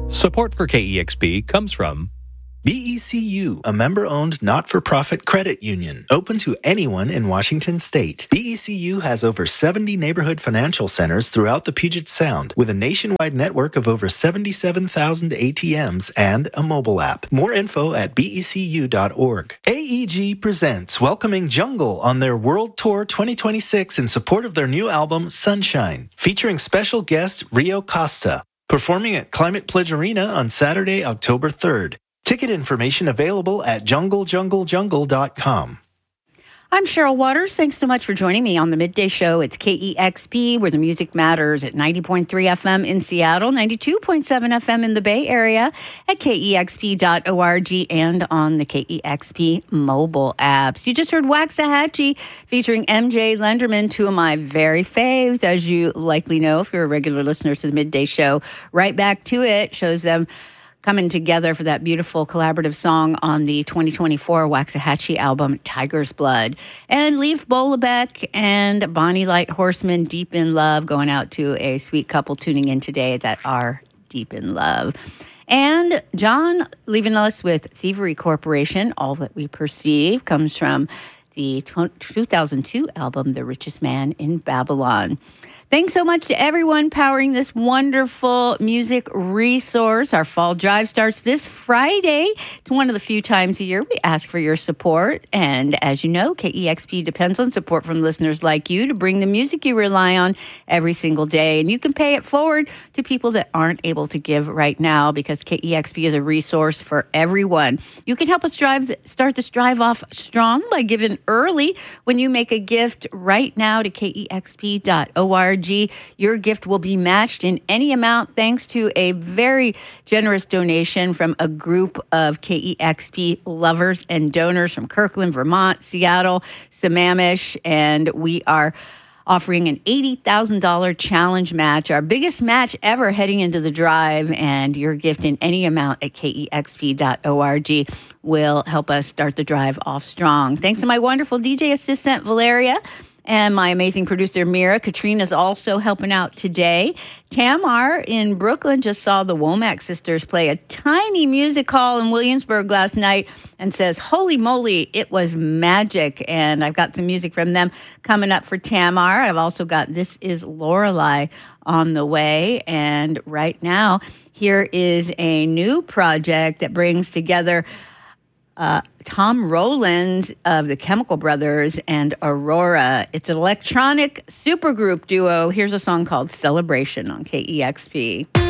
Support for KEXP comes from BECU, a member-owned not-for-profit credit union, open to anyone in Washington state. BECU has over 70 neighborhood financial centers throughout the Puget Sound, with a nationwide network of over 77,000 ATMs and a mobile app. More info at becu.org. AEG presents Welcoming Jungle on their World Tour 2026 in support of their new album, Sunshine, featuring special guest Rio Costa, performing at Climate Pledge Arena on Saturday, October 3rd. Ticket information available at junglejunglejungle.com. I'm Cheryl Waters. Thanks so much for joining me on the Midday Show. It's KEXP, where the music matters, at 90.3 FM in Seattle, 92.7 FM in the Bay Area, at KEXP.org, and on the KEXP mobile apps. You just heard Waxahachie featuring MJ Lenderman, two of my very faves, as you likely know if you're a regular listener to the Midday Show. Right Back to It shows them coming together for that beautiful collaborative song on the 2024 Waxahachie album, Tiger's Blood. And Leif Bolabeck and Bonnie Light Horseman, Deep in Love, going out to a sweet couple tuning in today that are deep in love. And John leaving us with Thievery Corporation, All That We Perceive, comes from the 2002 album, The Richest Man in Babylon. Thanks so much to everyone powering this wonderful music resource. Our fall drive starts this Friday. It's one of the few times a year we ask for your support. And as you know, KEXP depends on support from listeners like you to bring the music you rely on every single day. And you can pay it forward to people that aren't able to give right now, because KEXP is a resource for everyone. You can help us start this drive off strong by giving early when you make a gift right now to KEXP.org. Your gift will be matched in any amount thanks to a very generous donation from a group of KEXP lovers and donors from Kirkland, Vermont, Seattle, Sammamish, and we are offering an $80,000 challenge match, our biggest match ever heading into the drive, and your gift in any amount at KEXP.org will help us start the drive off strong. Thanks to my wonderful DJ assistant, Valeria, and my amazing producer, Mira. Katrina's also helping out today. Tamar in Brooklyn just saw the Womack sisters play a tiny music hall in Williamsburg last night and says, holy moly, it was magic. And I've got some music from them coming up for Tamar. I've also got This Is Lorelei on the way. And right now, here is a new project that brings together Tom Rowlands of the Chemical Brothers and Aurora. It's an electronic supergroup duo. Here's a song called Celebration on KEXP.